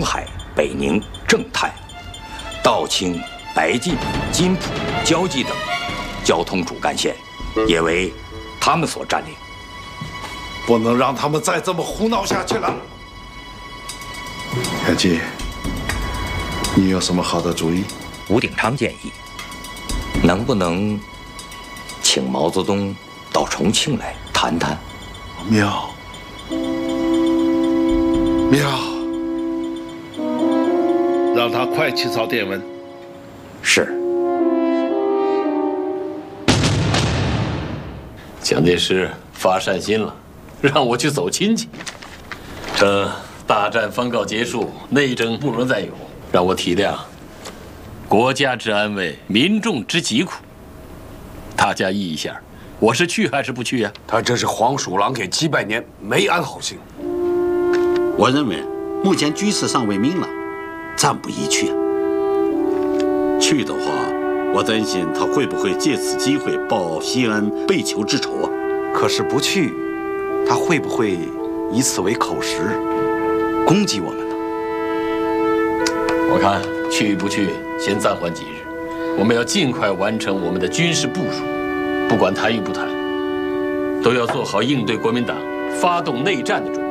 海、北宁、正太、道清、白晋、津浦、胶济等交通主干线，也为他们所占领。 不能让他们再这么胡闹下去了。田忌，你有什么好的主意？ 吴鼎昌建议，能不能请毛泽东到重庆来谈谈？ 妙，让他快去找电文。 是。 蒋介石发善心了，让我去走亲戚。这大战方告结束，内争不容再有，让我体谅国家之安危，民众之疾苦。大家议一下，我是去还是不去呀？ 他这是黄鼠狼给鸡拜年，没安好心。 我认为目前局势尚未明朗，暂不宜去。去的话，我担心他会不会借此机会报西安被囚之仇啊？ 可是不去，他会不会以此为口实，攻击我们呢？ 我看去不去，先暂缓几日。我们要尽快完成我们的军事部署，不管谈与不谈，都要做好应对国民党发动内战的准备。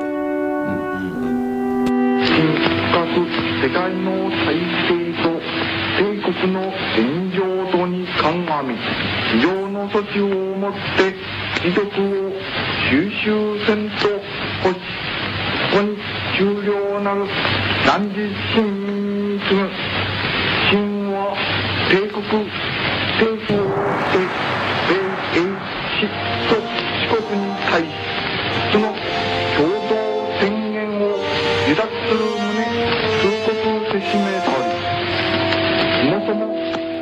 世界の体制と帝国の現状度に鑑み、非常の措置をもって遺族を収集せんとこし、ここに終了なる何時新民に次ぐ秦は帝国政府をして米英七と四国に対し、その共同宣言を離脱する旨通告せしめ